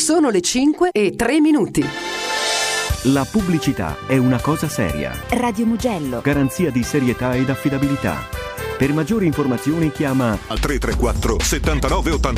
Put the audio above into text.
Sono le 5:03. La pubblicità è una cosa seria. Radio Mugello. Garanzia di serietà ed affidabilità. Per maggiori informazioni chiama al 334 79 80